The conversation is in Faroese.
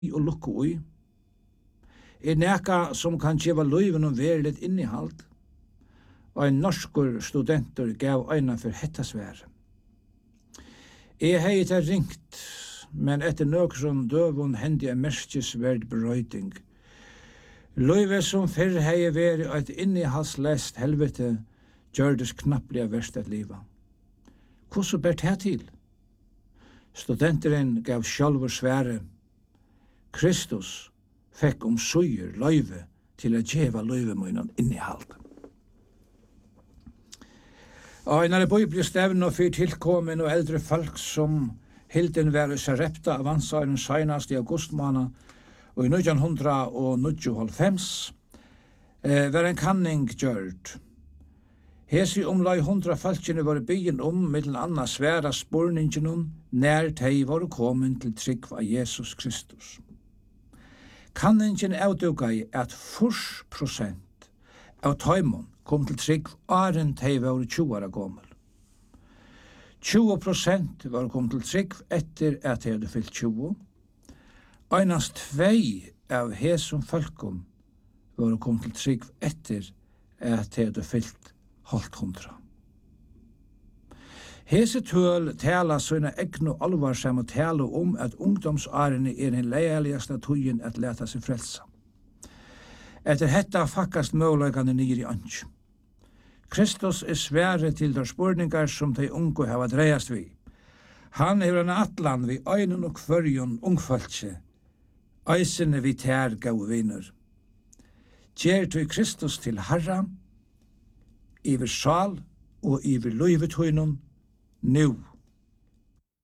og lukku ui, nekka som kan geva løyven og veriligt innihald, og en norskur studenter gav øyna for hetta svære. Jeg hei til ringt, men etter nøkron døvun hendi en merkesverd berøyding. Løyve som fyrr hei veri eit innihalslest helvete gjørdes knapplega verst et liva. Hvordan ber det til? Studenteren gav sjálfur svære. Kristus fekk suger løyve til å gjeva løyvemunnen innihald. Og en av bibelstevnen og fyr tilkommen og eldre folk som hilden var Sarepta av ansvaren senast i augustmåned og i 1995 var en kanning gjørt. Hesi omlai 100 falskene var byen middelen anna sværa spurningen nær tei var kommet til trygg av Jesus Kristus. Kanningen avduga i at 40% av taimon kom til trygg åren tei var 20 år gammel. 20% var kommet til trygg etter at de hadde fyllt 20. Einast 2 av hesum folkum var kommet til trygg etter at de hadde fyllt 100. Hese tøl tala sånne egnu alvarsamme tala at ungdomsårene den leiligste tøyen at leta seg frelsa. Etter hetta fakkast møguleikane nyr i ansj. Kristus svære til der spurningar som de unge hava dreiast vi. Han hever en atlan vi øynun og kvørjon ungfaltse, eisene vi tær gau viner. Gjer til Kristus til Herra, iver sal og iver løyvetøynun, nu.